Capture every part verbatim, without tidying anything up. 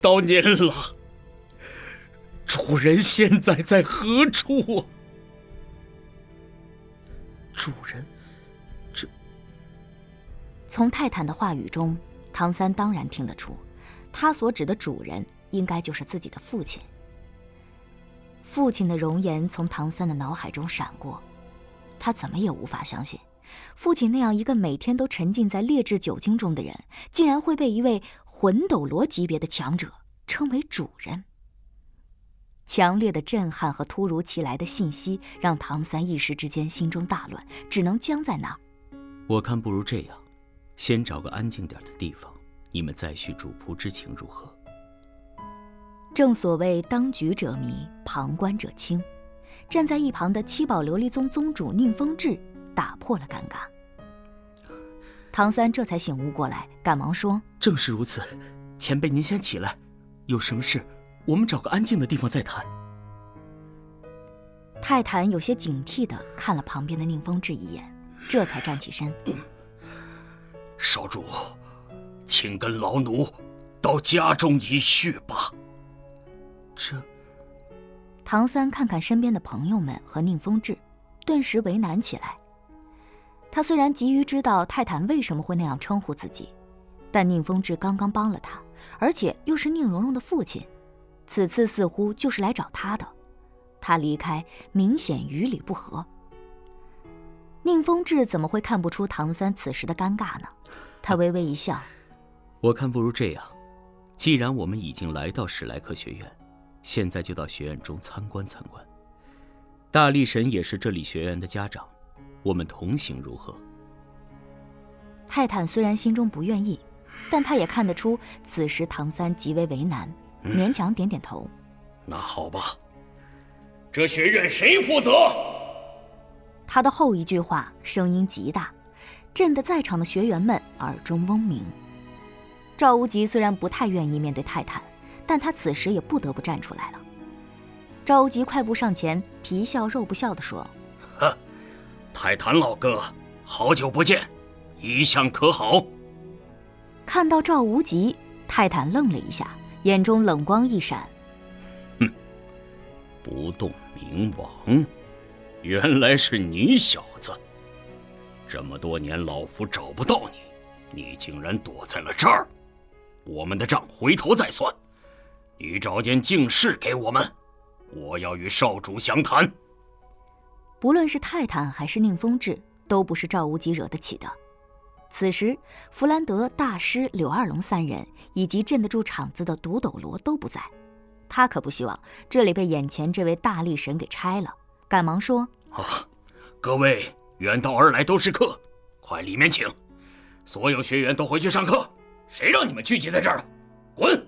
到您了。主人现在在何处啊？主人，这…… 从泰坦的话语中，唐三当然听得出，他所指的主人应该就是自己的父亲。父亲的容颜从唐三的脑海中闪过，他怎么也无法相信，父亲那样一个每天都沉浸在劣质酒精中的人，竟然会被一位魂斗罗级别的强者称为主人。强烈的震撼和突如其来的信息让唐三一时之间心中大乱，只能僵在那儿。 我看不如这样，先找个安静点的地方，你们再叙主仆之情如何？ 正所谓当局者迷，旁观者清。站在一旁的七宝琉璃宗宗主宁风致打破了尴尬。唐三这才醒悟过来，赶忙说： 正是如此，前辈您先起来，有什么事我们找个安静的地方再谈。 泰坦有些警惕地看了旁边的宁风致一眼，这才站起身。 少主，请跟老奴到家中一叙吧。这…… 唐三看看身边的朋友们和宁风致，顿时为难起来。他虽然急于知道泰坦为什么会那样称呼自己，但宁风致刚刚帮了他，而且又是宁荣荣的父亲，此次似乎就是来找他的。他离开明显与理不合。宁风致怎么会看不出唐三此时的尴尬呢？他微微一笑： 我看不如这样，既然我们已经来到史莱克学院，现在就到学院中参观参观。大力神也是这里学院的家长，我们同行如何？ 泰坦虽然心中不愿意，但他也看得出此时唐三极为为难，勉强点点头。 那好吧，这学院谁负责？ 他的后一句话声音极大，震得在场的学员们耳中嗡鸣。赵无极虽然不太愿意面对泰坦，但他此时也不得不站出来了。赵无极快步上前，皮笑肉不笑地说： 呵，泰坦老哥，好久不见，一向可好？ 看到赵无极，泰坦愣了一下，眼中冷光一闪。 哼，不动明王，原来是你小子！这么多年老夫找不到你，你竟然躲在了这儿。我们的账回头再算，你找间净室给我们，我要与少主详谈。 不论是泰坦还是宁风致，都不是赵无极惹得起的。此时弗兰德、大师、柳二龙三人以及镇得住场子的独斗罗都不在，他可不希望这里被眼前这位大力神给拆了，赶忙说： 啊，各位远道而来都是客，快里面请，所有学员都回去上课，谁让你们聚集在这儿了？滚！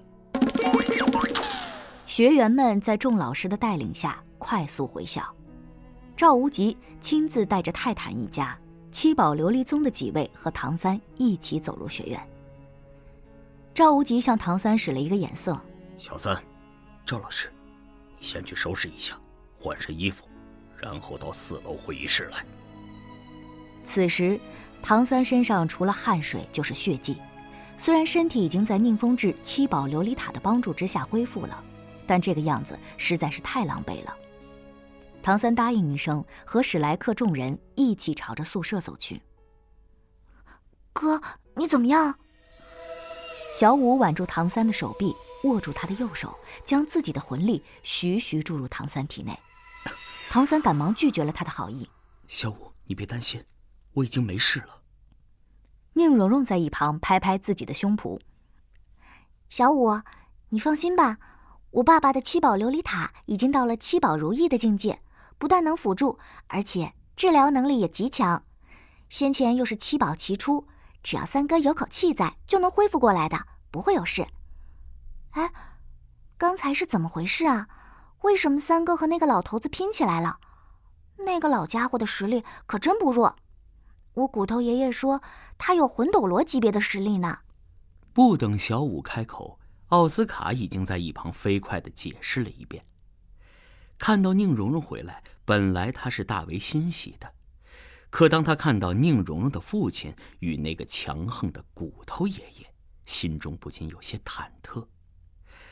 学员们在众老师的带领下快速回校。赵无极亲自带着泰坦一家、七宝琉璃宗的几位和唐三一起走入学院。赵无极向唐三使了一个眼色： 小三，赵老师，你先去收拾一下，换身衣服，然后到四楼会议室来。 此时唐三身上除了汗水就是血迹，虽然身体已经在宁风致七宝琉璃塔的帮助之下恢复了，但这个样子实在是太狼狈了。唐三答应一声，和史莱克众人一起朝着宿舍走去。 哥，你怎么样？ 小舞挽住唐三的手臂，握住他的右手，将自己的魂力徐徐注入唐三体内。唐三赶忙拒绝了他的好意： 小舞，你别担心，我已经没事了。 宁荣荣在一旁拍拍自己的胸脯： 小舞，你放心吧，我爸爸的七宝琉璃塔已经到了七宝如意的境界，不但能辅助，而且治疗能力也极强。先前又是七宝齐出，只要三哥有口气在，就能恢复过来的，不会有事。哎，刚才是怎么回事啊？为什么三哥和那个老头子拼起来了？那个老家伙的实力可真不弱，我骨头爷爷说他有魂斗罗级别的实力呢。 不等小舞开口，奥斯卡已经在一旁飞快地解释了一遍。看到宁荣荣回来，本来他是大为欣喜的，可当他看到宁荣荣的父亲与那个强横的骨头爷爷，心中不禁有些忐忑。